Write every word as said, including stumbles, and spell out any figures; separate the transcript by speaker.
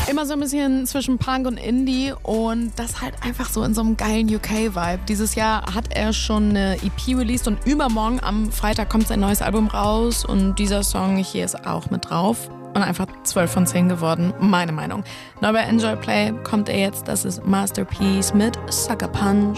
Speaker 1: Immer so ein bisschen zwischen Punk und Indie und das halt einfach so in so einem geilen U K-Vibe. Dieses Jahr hat er schon eine E P released und übermorgen am Freitag kommt sein neues Album raus und dieser Song hier ist auch mit drauf. Und einfach zwölf von zehn geworden, meine Meinung. Neu bei Enjoy Play kommt er jetzt, das ist Masterpiece mit Sucker Punch.